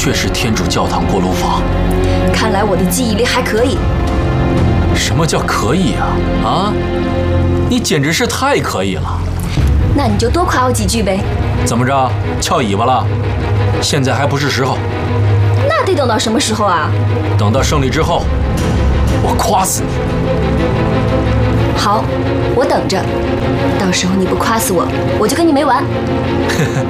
确是天主教堂锅炉房。 看来我的记忆力还可以。 什么叫可以啊？啊，你简直是太可以了。 那你就多夸我几句呗。 怎么着，翘尾巴了？现在还不是时候。 那得等到什么时候啊？ 等到胜利之后，我夸死你。 好，我等着。到时候你不夸死我，我就跟你没完。